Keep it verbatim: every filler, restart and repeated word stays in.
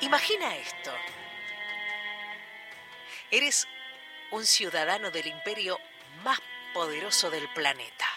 Imagina esto. Eres un ciudadano del imperio más poderoso del planeta.